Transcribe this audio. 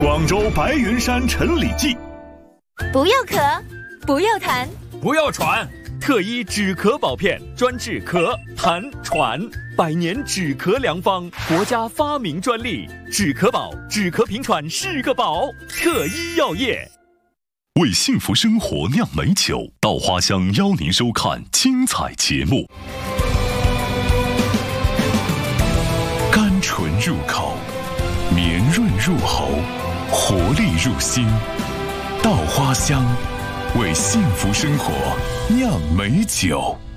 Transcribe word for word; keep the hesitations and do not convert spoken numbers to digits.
广州白云山陈李记， 不要咳，不要痰， 不要喘，特医止咳保片，专治咳、痰、喘，百年止咳良方，国家发明专利，止咳宝，止咳平喘是个宝，特医药业。 为幸福生活酿美酒，稻花香邀您收看精彩节目。甘醇入口，绵润入喉，活力入心。稻花香，为幸福生活酿美酒。